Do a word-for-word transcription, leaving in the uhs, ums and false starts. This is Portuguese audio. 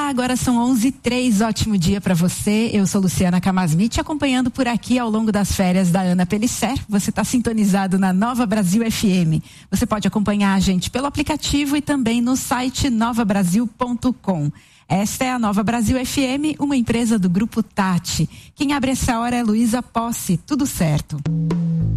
Olá, agora são onze e três, ótimo dia para você. Eu sou Luciana Camasmi, te acompanhando por aqui ao longo das férias da Ana Pelisser. Você está sintonizado na Nova Brasil F M. Você pode acompanhar a gente pelo aplicativo e também no site nova brasil ponto com. Esta é a Nova Brasil F M, uma empresa do Grupo Tati. Quem abre essa hora é Luísa Posse. Tudo certo.